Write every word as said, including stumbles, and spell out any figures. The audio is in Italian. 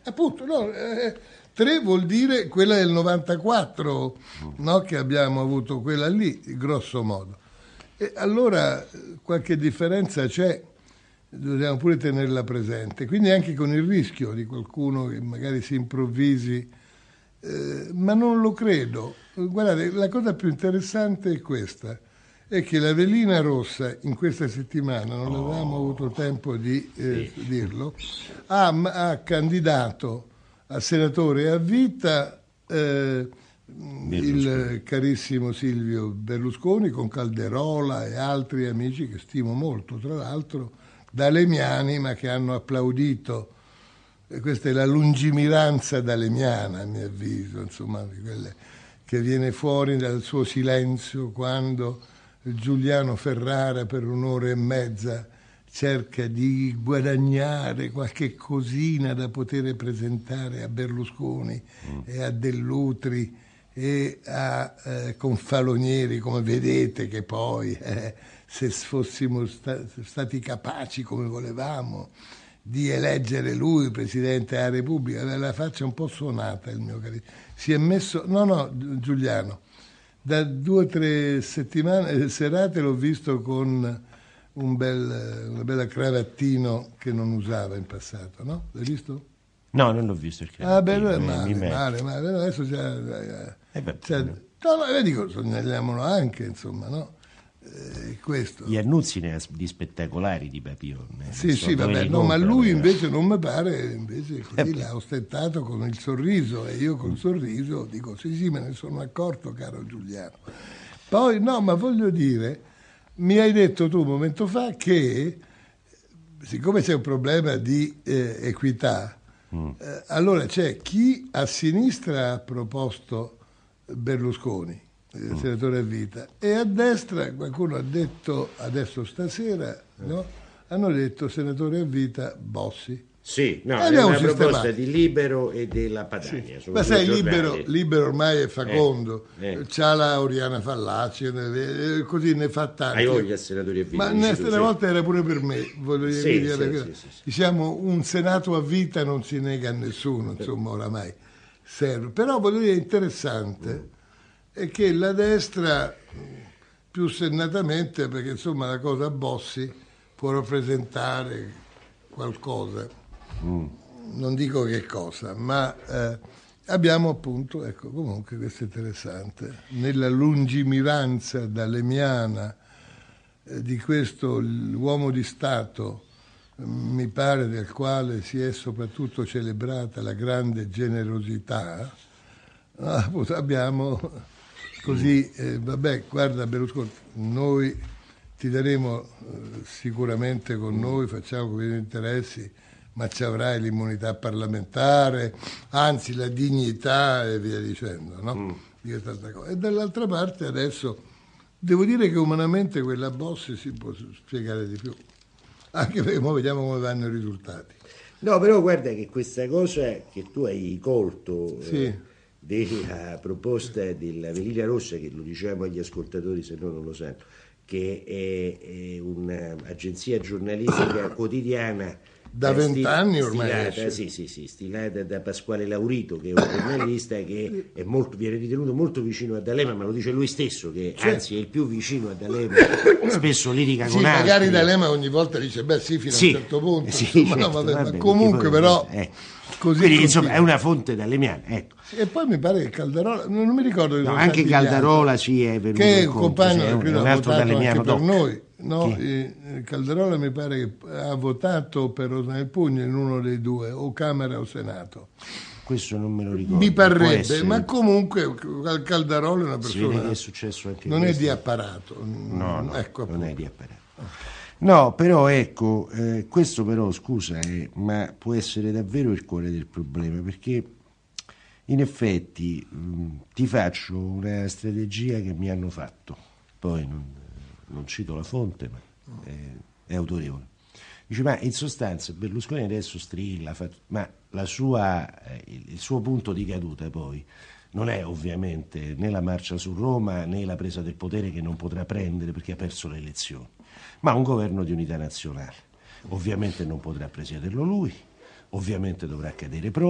Appunto, no, eh, tre vuol dire quella del novantaquattro, no, che abbiamo avuto quella lì, grosso modo. E allora qualche differenza c'è, dobbiamo pure tenerla presente. Quindi anche con il rischio di qualcuno che magari si improvvisi, eh, ma non lo credo. Guardate, la cosa più interessante è questa, è che la velina rossa in questa settimana, non Oh, avevamo avuto tempo di eh, sì. dirlo, ha, ha candidato a senatore a vita eh, il carissimo Silvio Berlusconi con Calderola e altri amici che stimo molto, tra l'altro, dalemiani, ma che hanno applaudito. E questa è la lungimiranza dalemiana, a mio avviso, insomma, di quelle che viene fuori dal suo silenzio quando Giuliano Ferrara per un'ora e mezza cerca di guadagnare qualche cosina da poter presentare a Berlusconi mm. e a Dell'Utri e a eh, Confalonieri, come vedete che poi eh, se fossimo sta- stati capaci come volevamo di eleggere lui Presidente della Repubblica, aveva la faccia un po' suonata il mio carissimo, si è messo, no no Giuliano, da due o tre settimane, serate l'ho visto con un bel, una bella cravattino che non usava in passato, no? L'hai visto? No, non l'ho visto il cravattino. Ah, beh, lui è mi, male, mi male, male, adesso c'è... Eh beh, c'è no, no, dico, segnaliamolo anche, insomma, no? Eh, questo. Iannuzzi ne ha di spettacolari di Papillon. Eh, sì, so sì, vabbè, no, ma lui invece non mi pare, invece così eh l'ha ostentato con il sorriso e io col sorriso dico sì, sì, me ne sono accorto, caro Giuliano. Poi, no, ma voglio dire, mi hai detto tu un momento fa che siccome c'è un problema di eh, equità, mm. eh, allora c'è chi a sinistra ha proposto Berlusconi, il senatore a vita, e a destra qualcuno ha detto adesso stasera, no? Hanno detto senatore a vita Bossi. Sì, no, è una sistemato. proposta di Libero e della Padania. Sì. Ma sai, libero, libero ormai è fecondo, eh, eh. c'ha la Oriana Fallaci, eh, così ne fa tanti. Hai voglia senatori a vita. Ma una volta era pure per me, voglio sì, dire, sì, sì, sì, sì. Diciamo, un Senato a vita non si nega a nessuno, insomma, oramai serve. Però voglio dire, interessante mm. è che la destra, più sennatamente, perché insomma la cosa Bossi può rappresentare qualcosa, mm. non dico che cosa, ma eh, abbiamo appunto, ecco, comunque questo è interessante, nella lungimiranza dalemiana eh, di questo l'uomo di Stato, eh, mi pare del quale si è soprattutto celebrata la grande generosità, ah, abbiamo... Così, eh, vabbè, guarda Berlusconi, noi ti daremo eh, sicuramente con noi, facciamo come gli interessi, ma ci avrai l'immunità parlamentare, anzi la dignità e via dicendo, no? Mm. Di questa cosa. E dall'altra parte adesso, devo dire che umanamente quella Bossi si può spiegare di più, anche perché ora vediamo come vanno i risultati. No, però guarda che questa cosa che tu hai colto... Sì. Eh, della proposta della velina rossa, che lo diciamo agli ascoltatori se no non lo sanno, che è, è un'agenzia giornalistica quotidiana da vent'anni eh, ormai stilata, sì, sì, sì, stilata da Pasquale Laurito, che è un giornalista che è molto, viene ritenuto molto vicino a D'Alema, ma lo dice lui stesso che certo. anzi è il più vicino a D'Alema, spesso litiga sì, con altri. Magari D'Alema ogni volta dice beh sì fino sì, a un certo punto sì, insomma, certo, no, vabbè, vabbè, ma comunque però eh. così quindi insomma è una fonte d'alemiana, ecco. E poi mi pare che Caldarola, non mi ricordo no, anche Caldarola sì è venuto che è un compagno, sì, è un, credo, un ha altro votato d'alemiano anche per dopo. noi, no? E Caldarola mi pare che ha votato per Rosa nel Pugno in uno dei due, o Camera o Senato. Questo non me lo ricordo. Mi parrebbe, ma comunque Caldarola è una persona che è successo anche non questo. è di apparato. No, no, ecco, non è di apparato. No, però ecco, eh, questo però scusa, eh, ma può essere davvero il cuore del problema, perché in effetti mh, ti faccio una strategia che mi hanno fatto, poi non, non cito la fonte, ma è, è autorevole. Dice, ma in sostanza Berlusconi adesso strilla, fa, ma la sua, eh, il suo punto di caduta poi non è ovviamente né la marcia su Roma né la presa del potere che non potrà prendere perché ha perso le elezioni, ma un governo di unità nazionale. Ovviamente non potrà presiederlo lui, ovviamente dovrà cadere Prodi.